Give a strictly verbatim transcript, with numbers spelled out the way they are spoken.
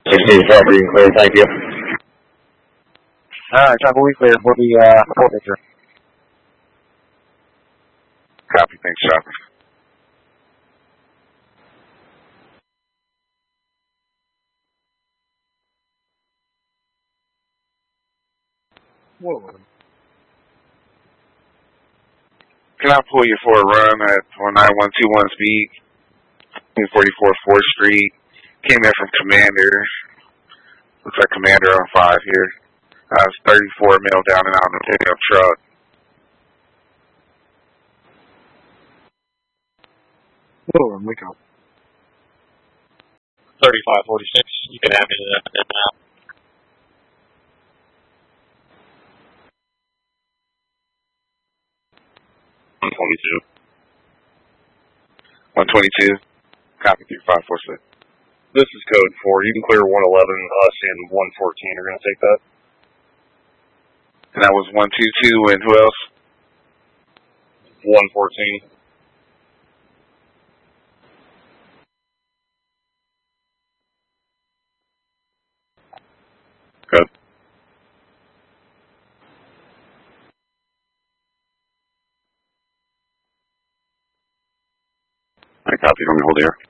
sixteen four, green clear, thank you. Alright, Trapper, we clear. We'll be, uh, report picture. Copy, thanks, Chopper. Whoa. Can I pull you for a run at nine one two one speed? forty-four fourth Street. Came in from Commander. Looks like Commander on five here. Uh, it's thirty-four mil down and out in the pickup truck. Whoa, we go. thirty-five forty-six. You can have me to that now. one twenty-two. one twenty-two. Copy three five four six. This is code four. You can clear one eleven. Us and one fourteen are going to take that. And that was one two two, and who else? one fourteen. Good. I copy. Don't hold here.